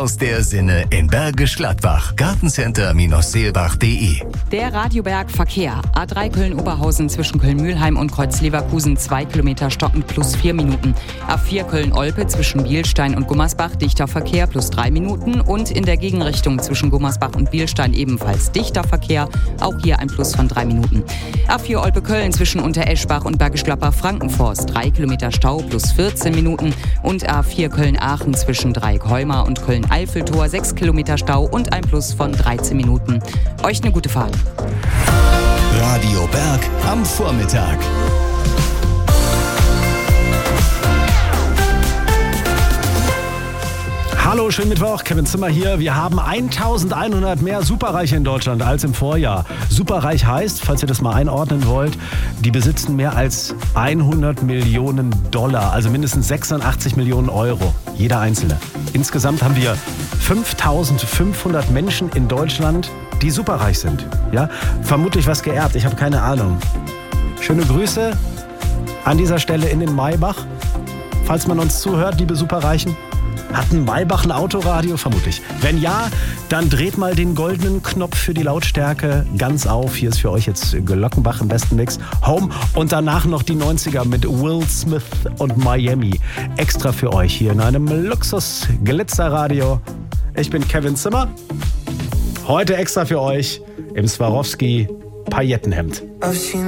aus der Sinne in Bergisch Gladbach. Gartencenter-seelbach.de. Der Radioberg Verkehr. A3 Köln-Oberhausen zwischen Köln-Mühlheim und Kreuz-Leverkusen 2 Kilometer stockend plus 4 Minuten. A4 Köln-Olpe zwischen Bielstein und Gummersbach dichter Verkehr plus 3 Minuten. Und in der Gegenrichtung zwischen Gummersbach und Bielstein ebenfalls dichter Verkehr. Auch hier ein Plus von 3 Minuten. A4 Olpe-Köln zwischen Untereschbach und Bergisch Gladbach-Frankenforst 3 Kilometer Stau plus 14 Minuten. Und A4 Köln-Aachen zwischen Dreieck-Heumar und Köln-Eiffeltor 6 Kilometer Stau und ein Plus von 13 Minuten. Euch eine gute Fahrt. Radio Berg am Vormittag. Hallo, schönen Mittwoch, Kevin Zimmer hier. Wir haben 1100 mehr Superreiche in Deutschland als im Vorjahr. Superreich heißt, falls ihr das mal einordnen wollt, die besitzen mehr als 100 Millionen Dollar, also mindestens 86 Millionen Euro, jeder Einzelne. Insgesamt haben wir 5500 Menschen in Deutschland, die superreich sind. Ja? Vermutlich was geerbt, ich habe keine Ahnung. Schöne Grüße an dieser Stelle in den Maybach. Falls man uns zuhört, liebe Superreichen. Hat ein Maybach ein Autoradio? Vermutlich. Wenn ja, dann dreht mal den goldenen Knopf für die Lautstärke ganz auf. Hier ist für euch jetzt Glockenbach im besten Mix. Home und danach noch die 90er mit Will Smith und Miami. Extra für euch hier in einem Luxus-Glitzerradio. Ich bin Kevin Zimmer. Heute extra für euch im Swarovski Paillettenhemd.